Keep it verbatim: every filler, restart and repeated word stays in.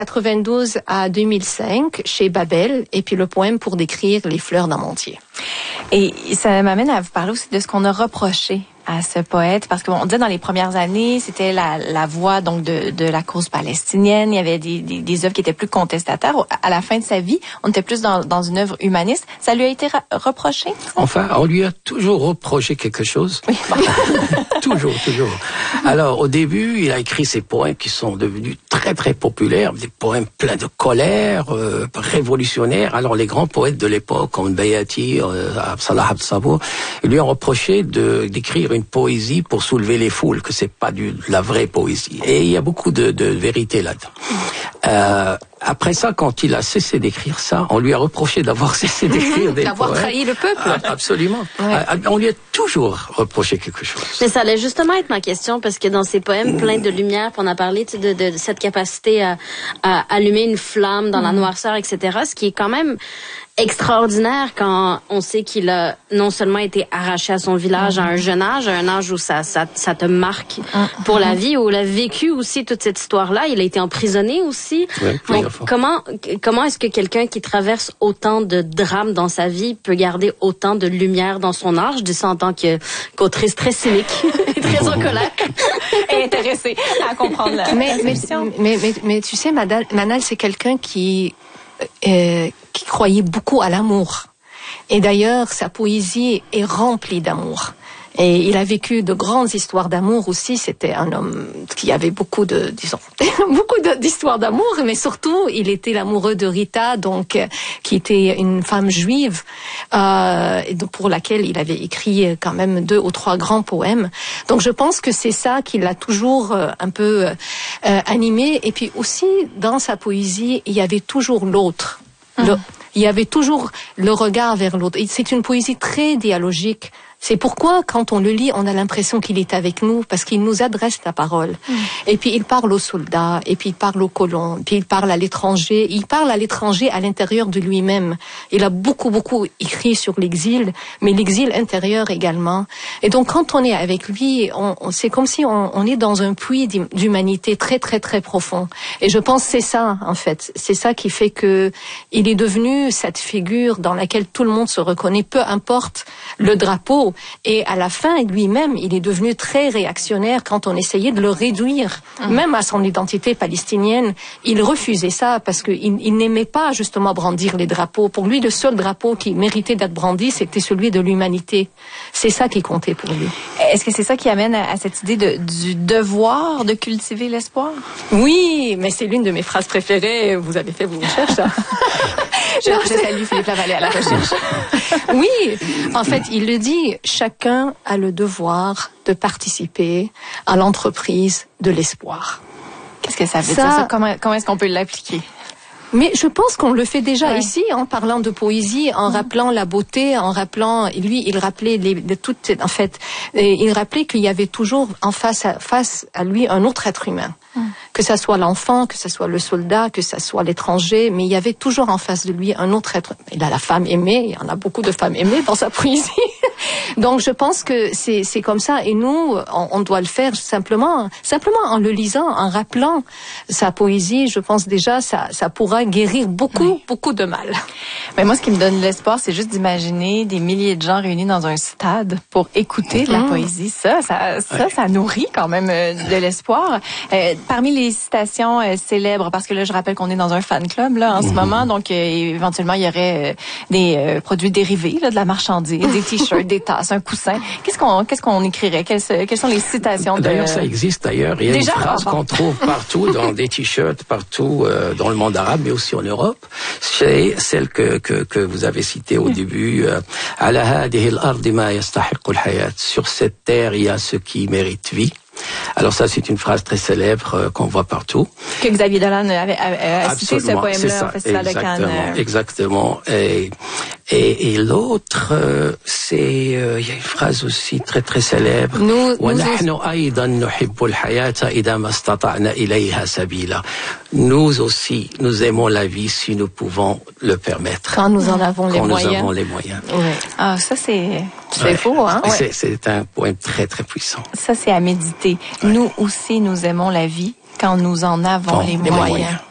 quatre-vingt-douze à deux mille cinq chez Babel, et puis le poème pour décrire les fleurs d'amandier. Et ça m'amène à vous parler aussi de ce qu'on a reproché à ce poète, parce qu'on disait dans les premières années, c'était la, la voix donc de, de la cause palestinienne. Il y avait des, des, des œuvres qui étaient plus contestataires. À la fin de sa vie, on était plus dans, dans une œuvre humaniste. Ça lui a été ra- reproché? Enfin, on lui a toujours reproché quelque chose. Oui. toujours, toujours. Alors, au début, il a écrit ces poèmes qui sont devenus très, très populaires, des poèmes pleins de colère, euh, révolutionnaires. Alors, les grands poètes de l'époque, comme Bayati, euh, Salah Abd-Sabour, lui ont reproché de, d'écrire une poésie pour soulever les foules, que c'est pas du, de la vraie poésie. Et il y a beaucoup de, de vérité là-dedans. Euh, après ça, quand il a cessé d'écrire ça, on lui a reproché d'avoir cessé d'écrire des d'avoir poèmes. trahi le peuple. Ah, absolument. Ouais. Ah, on lui a toujours reproché quelque chose. Mais ça allait justement être ma question, parce que dans ces poèmes pleins de lumière, puis on a parlé de, de, de cette capacité à, à allumer une flamme dans mmh. la noirceur, et cetera, ce qui est quand même extraordinaire quand on sait qu'il a non seulement été arraché à son village mmh. à un jeune âge, à un âge où ça, ça, ça te marque mmh. pour la vie, où il a vécu aussi toute cette histoire-là. Il a été emprisonné aussi. Oui, Donc, comment, comment est-ce que quelqu'un qui traverse autant de drames dans sa vie peut garder autant de lumière dans son âge? Je dis ça en tant que, qu'autrice très cynique et très en colère. Et intéressée à comprendre la, mais, la mais, mais, mais, mais tu sais, Manal, Manal c'est quelqu'un qui... Euh, qui croyait beaucoup à l'amour. Et d'ailleurs, sa poésie est remplie d'amour. Et il a vécu de grandes histoires d'amour aussi. C'était un homme qui avait beaucoup de, disons, beaucoup de, d'histoires d'amour, mais surtout, il était l'amoureux de Rita, donc, qui était une femme juive, euh, pour laquelle il avait écrit quand même deux ou trois grands poèmes. Donc, je pense que c'est ça qui l'a toujours euh, un peu euh, animé. Et puis aussi, dans sa poésie, il y avait toujours l'autre. Mmh. Le, il y avait toujours le regard vers l'autre. C'est une poésie très dialogique. C'est pourquoi, quand on le lit, on a l'impression qu'il est avec nous, parce qu'il nous adresse la parole. Mmh. Et puis, il parle aux soldats, et puis il parle aux colons, puis il parle à l'étranger. Il parle à l'étranger à l'intérieur de lui-même. Il a beaucoup, beaucoup écrit sur l'exil, mais l'exil intérieur également. Et donc, quand on est avec lui, on, on, c'est comme si on, on est dans un puits d'humanité très, très, très profond. Et je pense que c'est ça, en fait. C'est ça qui fait que il est devenu cette figure dans laquelle tout le monde se reconnaît, peu importe le drapeau. Et à la fin, lui-même, il est devenu très réactionnaire quand on essayait de le réduire, mmh. même à son identité palestinienne. Il refusait ça parce qu'il il n'aimait pas justement brandir les drapeaux. Pour lui, le seul drapeau qui méritait d'être brandi, c'était celui de l'humanité. C'est ça qui comptait pour lui. Est-ce que c'est ça qui amène à, à cette idée de, du devoir de cultiver l'espoir? Oui, mais c'est l'une de mes phrases préférées. Vous avez fait vos recherches, ça. Je, je salue Philippe Lavallée à la recherche. Oui, en fait, il le dit, chacun a le devoir de participer à l'entreprise de l'espoir. Qu'est-ce que ça veut ça, dire ça? Comment, comment est-ce qu'on peut l'appliquer? Mais je pense qu'on le fait déjà ouais. ici, en parlant de poésie, en mmh. rappelant la beauté, en rappelant, lui, il rappelait les, de toutes, en fait, il rappelait qu'il y avait toujours en face à, face à lui un autre être humain. Mmh. Que ça soit l'enfant, que ça soit le soldat, que ça soit l'étranger, mais il y avait toujours en face de lui un autre être. Il a la femme aimée, il y en a beaucoup de femmes aimées dans sa poésie. Donc je pense que c'est c'est comme ça, et nous on, on doit le faire simplement simplement en le lisant, en rappelant sa poésie. Je pense déjà ça ça pourra guérir beaucoup oui. beaucoup de mal. Mais moi, ce qui me donne l'espoir, c'est juste d'imaginer des milliers de gens réunis dans un stade pour écouter de la mmh. poésie. Ça, ça, ça, ça nourrit quand même de l'espoir. Euh, parmi les citations euh, célèbres, parce que là, je rappelle qu'on est dans un fan club là en mmh. ce moment, donc euh, éventuellement il y aurait euh, des euh, produits dérivés là, de la marchandise, des t-shirts, des tasses, un coussin. Qu'est-ce qu'on, qu'est-ce qu'on écrirait? Quelles, quelles sont les citations de... D'ailleurs, ça existe d'ailleurs. Il y a Déjà, une phrase qu'on trouve partout dans des t-shirts, partout euh, dans le monde arabe, mais aussi en Europe. C'est celle que que, que vous avez citée au début. Ala hadihi al-ardi ma yastahiqqu al-hayat. Sur cette terre, il y a ce qui mérite vie. Alors ça, c'est une phrase très célèbre euh, qu'on voit partout. Que Xavier Dolan avait, avait, avait cité ce poème-là au Festival de Cannes. Exactement. Et, et, et l'autre, euh, c'est, euh, il y a une phrase aussi très très célèbre. Nous, nous aussi, nous aimons la vie si nous pouvons le permettre. Quand nous en avons les Quand moyens. Quand nous avons les moyens. Oui. Ah, ça c'est... C'est ouais. faux, hein? C'est, ouais. c'est un poème très très puissant. Ça, c'est à méditer. Ouais. Nous aussi, nous aimons la vie quand nous en avons bon, les, les moyens. moyens.